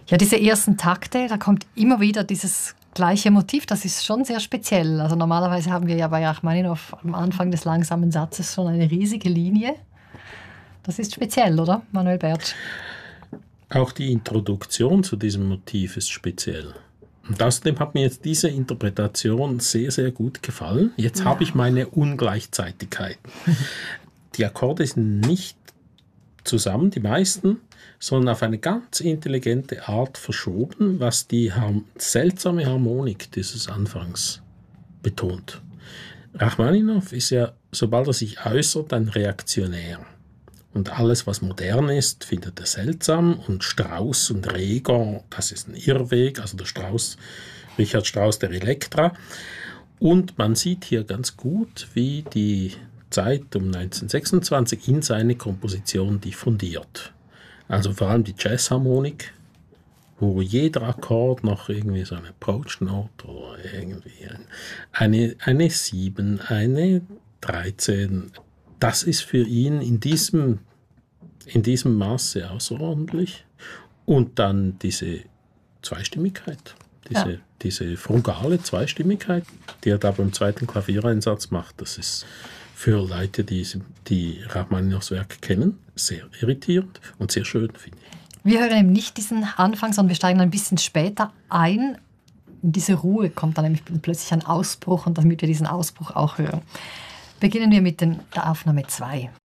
Ja, diese ersten Takte, da kommt immer wieder dieses gleiche Motiv, das ist schon sehr speziell. Also normalerweise haben wir ja bei Rachmaninow am Anfang des langsamen Satzes schon eine riesige Linie. Das ist speziell, oder, Manuel Bertsch? Auch die Introduktion zu diesem Motiv ist speziell. Und außerdem hat mir jetzt diese Interpretation sehr, sehr gut gefallen. Jetzt habe ich meine Ungleichzeitigkeiten. Die Akkorde sind nicht zusammen, die meisten, sondern auf eine ganz intelligente Art verschoben, was die seltsame Harmonik dieses Anfangs betont. Rachmaninow ist ja, sobald er sich äußert, ein Reaktionär. Und alles, was modern ist, findet er seltsam. Und Strauss und Reger, das ist ein Irrweg. Also der Richard Strauss, der Elektra. Und man sieht hier ganz gut, wie die Zeit um 1926 in seine Komposition diffundiert. Also vor allem die Jazzharmonik, wo jeder Akkord noch irgendwie so eine Approach Note oder irgendwie eine 7, eine 13. Das ist für ihn in diesem Maße außerordentlich. Und dann diese Zweistimmigkeit, diese frugale Zweistimmigkeit, die er da beim zweiten Klaviereinsatz macht, das ist für Leute, die Rachmaninows Werk kennen, sehr irritierend und sehr schön, finde ich. Wir hören eben nicht diesen Anfang, sondern wir steigen ein bisschen später ein. In diese Ruhe kommt dann nämlich plötzlich ein Ausbruch und damit wir diesen Ausbruch auch hören. Beginnen wir mit der Aufnahme 2.